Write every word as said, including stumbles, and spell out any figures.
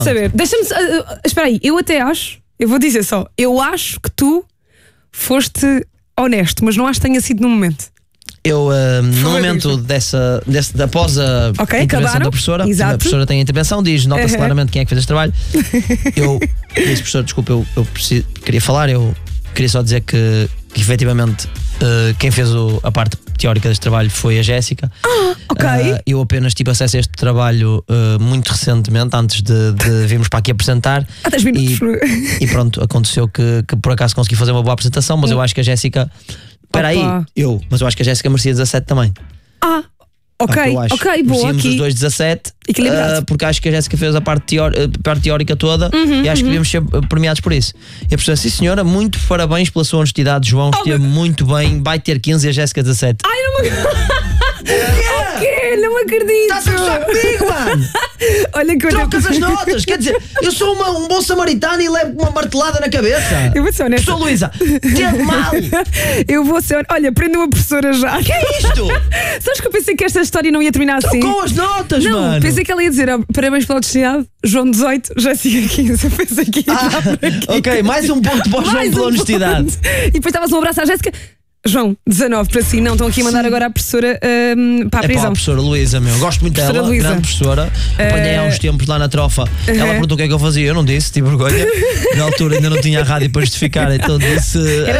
saber. Deixa-me. Uh, uh, espera aí, eu até acho, eu vou dizer só, eu acho que tu foste honesto, mas não acho que tenha sido no momento. Eu, uh, no momento dessa, dessa, após a okay, intervenção acabaram. da professora, Exato. a professora tem a intervenção, diz, nota-se Uhum. claramente quem é que fez este trabalho. Eu disse, professor, desculpa, eu, eu preciso, queria falar, eu queria só dizer que, que efetivamente uh, quem fez o, a parte teórica deste trabalho foi a Jéssica. Ah, ok. Uh, eu apenas tive acesso a este trabalho uh, muito recentemente, antes de, de virmos para aqui apresentar. Há dez minutos. E, e pronto, aconteceu que, que por acaso consegui fazer uma boa apresentação, mas eu acho que a Jéssica. Espera aí, eu, mas eu acho que a Jéssica merecia dezassete também. Ah, ok, ok, boa. Merecíamos Aqui. os dois dezassete, Equilibrado. uh, porque acho que a Jéssica fez a parte, teor, a parte teórica toda Uhum, e acho uhum. que devíamos ser premiados por isso. E a professora, sim senhora, muito parabéns pela sua honestidade, João, Oh, esteve meu... muito bem, vai ter quinze e a Jéssica dezassete. Ai, não me... O quê? Não me acredito. Estás a gostar comigo, mano? Olha que eu Trocas as notas, quer dizer, eu sou uma, um bom samaritano e levo uma martelada na cabeça. Eu vou ser honesta. Professor Luísa, teve mal. Eu vou ser. Olha, prende uma professora já. Que é isto? Sabes que eu pensei que esta história não ia terminar assim? Trocou as notas, não, mano. pensei que ela ia dizer oh, parabéns pela honestidade, João dezoito, Jéssica quinze. Eu pensei que ia ah, por aqui. Ok, mais um ponto para o João Mais pela um honestidade. ponto. E depois estavas um abraço à Jéssica. João, dezanove para si. Não, estão aqui a mandar Sim. agora a professora um, para a É prisão. para a professora Luísa, meu. Gosto muito Professora dela, Luísa. grande professora. Apanhei há uns tempos lá na trofa. Ela perguntou o que é que eu fazia. Eu não disse, tive vergonha. Na altura ainda não tinha a rádio para justificar, então disse.